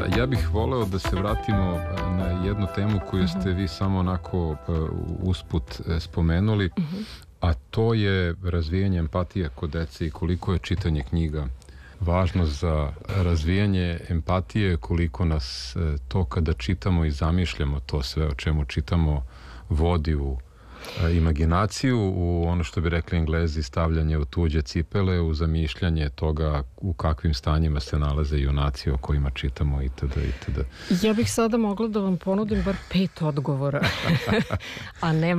Ja bih voleo da se vratimo na jednu temu koju ste vi samo onako usput spomenuli, a to je razvijanje empatije kod dece i koliko je čitanje knjiga važno za razvijanje empatije, koliko nas to kada čitamo i zamišljamo to sve o čemu čitamo vodi u imaginaciju, u ono što bi rekli Englezi stavljanje u tuđe cipele, u zamišljanje toga u kakvim stanjima se nalaze junaci o kojima čitamo itd. Ja bih sada mogla da vam ponudim bar 5 odgovora, a nema